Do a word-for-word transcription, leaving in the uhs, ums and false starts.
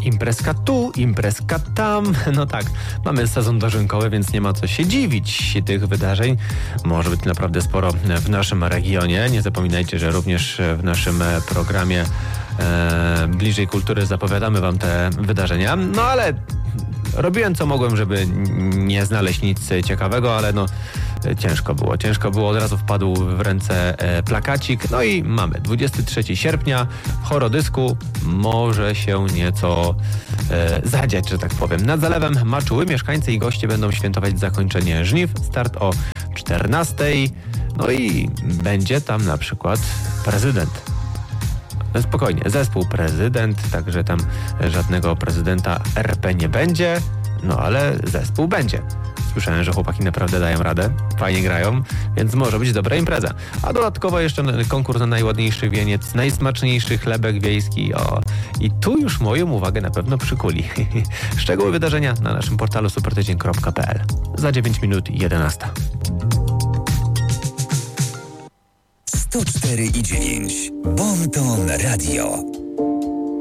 Imprezka tu, imprezka tam. No tak, mamy sezon dożynkowy, więc nie ma co się dziwić. Tych wydarzeń może być naprawdę sporo w naszym regionie. Nie zapominajcie, że również w naszym programie e, Bliżej Kultury zapowiadamy wam te wydarzenia. No ale robiłem co mogłem, żeby nie znaleźć nic ciekawego, ale no ciężko było. Ciężko było, od razu wpadł w ręce e, plakacik. No i mamy dwudziestego trzeciego sierpnia w Chorodysku. Może się nieco e, zadziać, że tak powiem. Nad zalewem Maczuły mieszkańcy i goście będą świętować zakończenie żniw. Start o czternastej. No i będzie tam na przykład prezydent. Spokojnie, zespół prezydent, także tam żadnego prezydenta R P nie będzie, no ale zespół będzie. Słyszałem, że chłopaki naprawdę dają radę, fajnie grają, więc może być dobra impreza. A dodatkowo jeszcze konkurs na najładniejszy wieniec, najsmaczniejszy chlebek wiejski. O, i tu już moją uwagę na pewno przykuli. Szczegóły wydarzenia na naszym portalu supertydzień kropka p l. Za dziewięć minut jedenasta. sto cztery i dziewięć. Bon Ton Radio.